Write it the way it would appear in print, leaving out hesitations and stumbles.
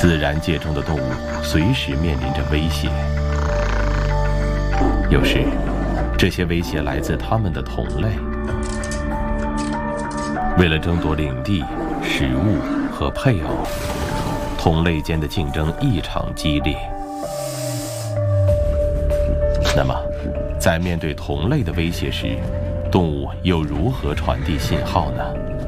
自然界中的动物随时面临着威胁，有时，这些威胁来自它们的同类。为了争夺领地、食物和配偶，同类间的竞争异常激烈。那么，在面对同类的威胁时，动物又如何传递信号呢？